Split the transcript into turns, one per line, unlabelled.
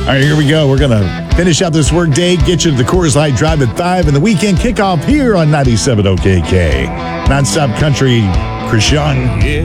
All right, here we go. We're going to finish out this work day, get you to the Coors Light Drive at 5, and the weekend kickoff here on 97 OKK. Nonstop Country, Chris Young.